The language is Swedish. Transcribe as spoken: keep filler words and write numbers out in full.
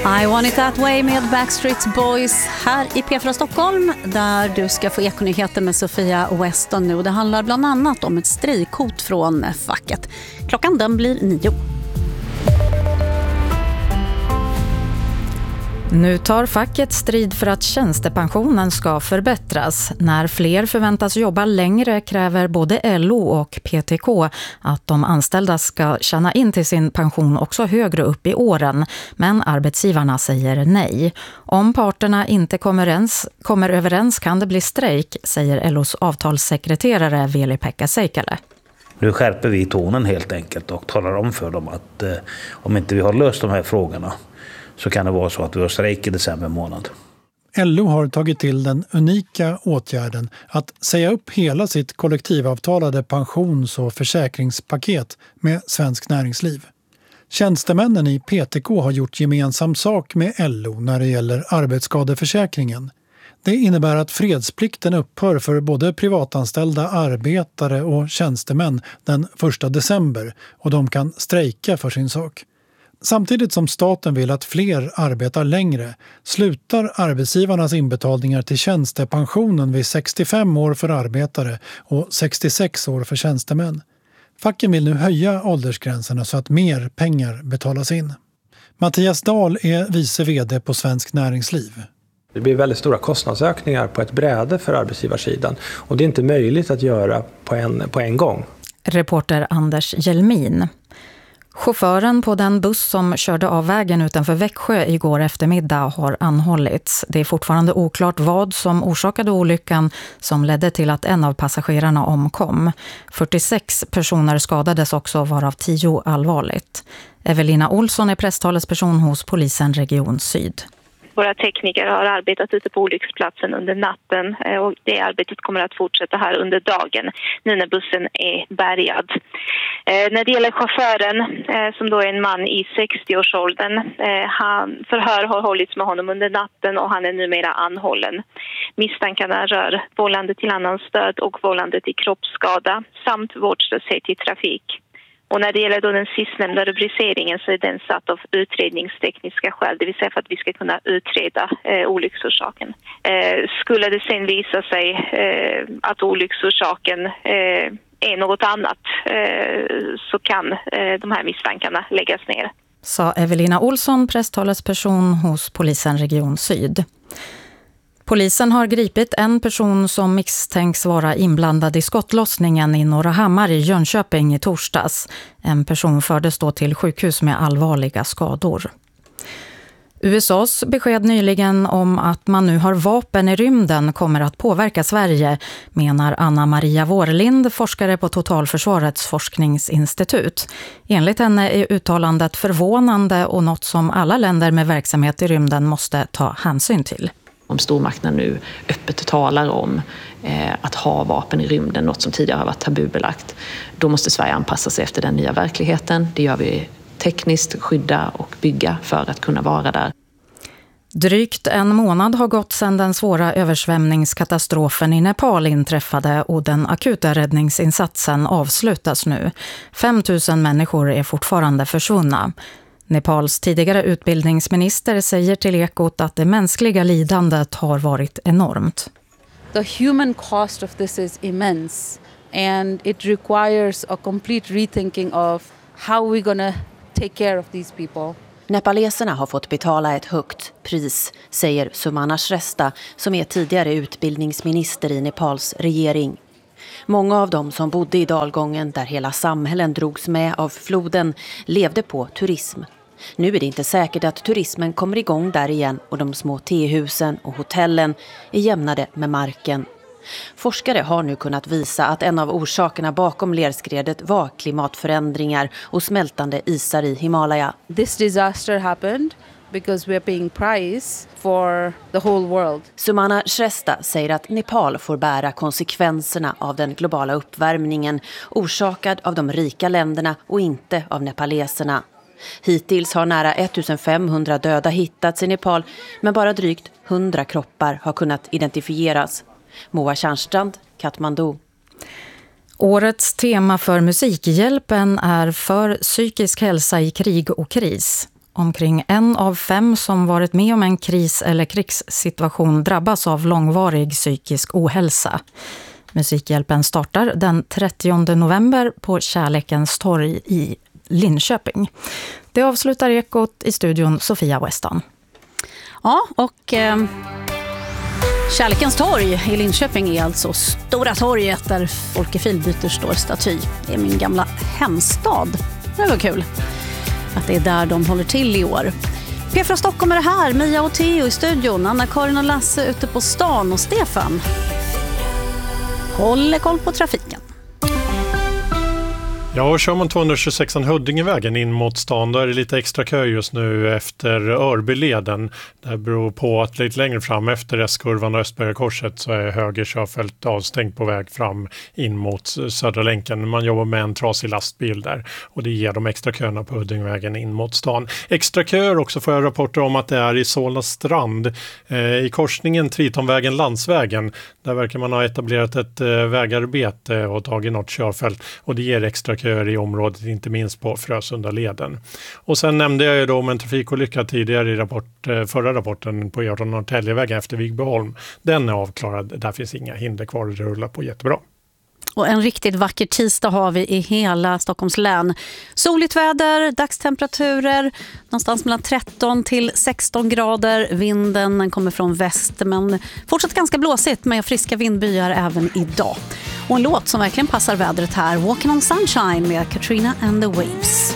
I want it that way med Backstreet Boys här i P fyra Stockholm, där du ska få ekonyheter med Sofia Weston nu. Och det handlar bland annat om ett strejkhot från facket. Klockan den blir nio. Nu tar facket strid för att tjänstepensionen ska förbättras. När fler förväntas jobba längre kräver både L O och P T K att de anställda ska tjäna in till sin pension också högre upp i åren. Men arbetsgivarna säger nej. Om parterna inte kommer, ens, kommer överens kan det bli strejk, säger L O:s avtalssekreterare Veli-Pekka Seikkälä. Nu skärper vi tonen helt enkelt och talar om för dem att eh, om inte vi har löst de här frågorna så kan det vara så att vi har strejk i december månad. L O har tagit till den unika åtgärden att säga upp hela sitt kollektivavtalade pensions- och försäkringspaket med Svensk Näringsliv. Tjänstemännen i P T K har gjort gemensam sak med L O när det gäller arbetsskadeförsäkringen. Det innebär att fredsplikten upphör för både privatanställda arbetare och tjänstemän den första december och de kan strejka för sin sak. Samtidigt som staten vill att fler arbetar längre slutar arbetsgivarnas inbetalningar till tjänstepensionen vid sextiofem år för arbetare och sextiosex år för tjänstemän. Facken vill nu höja åldersgränserna så att mer pengar betalas in. Mattias Dahl är vice vd på Svensk Näringsliv. Det blir väldigt stora kostnadsökningar på ett bräde för arbetsgivarsidan och det är inte möjligt att göra på en, på en gång. Reporter Anders Jelmin. Chauffören på den buss som körde av vägen utanför Växjö igår eftermiddag har anhållits. Det är fortfarande oklart vad som orsakade olyckan som ledde till att en av passagerarna omkom. fyrtiosex personer skadades också, varav tio allvarligt. Evelina Olsson är presstalesperson hos polisen Region Syd. Våra tekniker har arbetat ute på olycksplatsen under natten och det arbetet kommer att fortsätta här under dagen nu när bussen är bärgad. När det gäller chauffören, som då är en man i sextio-årsåldern, han, förhör har hållits med honom under natten och han är numera anhållen. Misstankarna rör vållande till annans död och vållande till kroppsskada samt vårdslöshet i trafik. Och när det gäller då den sistnämnda rubriceringen så är den satt av utredningstekniska skäl, det vill säga för att vi ska kunna utreda eh, olycksorsaken. Eh, skulle det sen visa sig eh, att olycksorsaken eh, är något annat eh, så kan eh, de här misstankarna läggas ner. Sa Evelina Olsson, presstalesperson hos polisen Region Syd. Polisen har gripit en person som misstänks vara inblandad i skottlossningen i Norra Hammar i Jönköping i torsdags. En person fördes då till sjukhus med allvarliga skador. U S A:s besked nyligen om att man nu har vapen i rymden kommer att påverka Sverige, menar Anna Maria Vårlind, forskare på Totalförsvarets forskningsinstitut. Enligt henne är uttalandet förvånande och något som alla länder med verksamhet i rymden måste ta hänsyn till. Om stormakterna nu öppet talar om eh, att ha vapen i rymden, något som tidigare har varit tabubelagt, då måste Sverige anpassa sig efter den nya verkligheten. Det gör vi tekniskt, skydda och bygga för att kunna vara där. Drygt en månad har gått sedan den svåra översvämningskatastrofen i Nepal inträffade och den akuta räddningsinsatsen avslutas nu. fem tusen människor är fortfarande försvunna. Nepals tidigare utbildningsminister säger till Ekot att det mänskliga lidandet har varit enormt. The human cost of this is immense and it requires a complete rethinking of how we're going to take care of these people. Nepaleserna har fått betala ett högt pris, säger Sumana Shrestha som är tidigare utbildningsminister i Nepals regering. Många av dem som bodde i dalgången där hela samhällen drogs med av floden levde på turism. Nu är det inte säkert att turismen kommer igång där igen och de små tehusen och hotellen är jämnade med marken. Forskare har nu kunnat visa att en av orsakerna bakom lerskredet var klimatförändringar och smältande isar i Himalaya. This disaster happened because we are paying price for the whole world. Sumana Shrestha säger att Nepal får bära konsekvenserna av den globala uppvärmningen orsakad av de rika länderna och inte av nepaleserna. Hittills har nära femtonhundra döda hittats i Nepal, men bara drygt hundra kroppar har kunnat identifieras. Moa Tjärnstrand, Kathmandu. Årets tema för Musikhjälpen är för psykisk hälsa i krig och kris. Omkring en av fem som varit med om en kris- eller krigssituation drabbas av långvarig psykisk ohälsa. Musikhjälpen startar den trettionde november på Kärlekens torg i Linköping. Det avslutar Ekot i studion Sofia Weston. Ja, och eh, Kärlekens torg i Linköping är alltså Stora torget där Folke Filbyter står staty. Det är min gamla hemstad. Det var kul att det är där de håller till i år. P från Stockholm är det här, Mia och Theo i studion, Anna-Karin och Lasse ute på stan och Stefan håller koll på trafiken. Ja, och kör man tvåhundratjugosexan Huddingevägen in mot stan, då är det lite extra kö just nu efter Örbyleden. Det beror på att lite längre fram efter S-kurvan och Östbergakorset så är höger körfält avstängt på väg fram in mot Södra länken. Man jobbar med en trasig lastbil där och det ger de extra köerna på Huddingevägen in mot stan. Extra köer också får jag rapporter om att det är i Solna strand. Eh, I korsningen Tritonvägen-Landsvägen, där verkar man ha etablerat ett eh, vägarbete och tagit något körfält och det ger extra köer i området, inte minst på Frösundaleden. Och sen nämnde jag ju då om en trafikolycka tidigare i rapport, förra rapporten på E arton Norrtäljevägen efter Vigbyholm. Den är avklarad, där finns inga hinder kvar, det rullar på jättebra. Och en riktigt vacker tisdag har vi i hela Stockholms län. Soligt väder, dagstemperaturer, någonstans mellan tretton till sexton grader. Vinden kommer från väst, men fortsatt ganska blåsigt med friska vindbyar även idag. Och en låt som verkligen passar vädret här, Walking on Sunshine med Katrina and the Waves.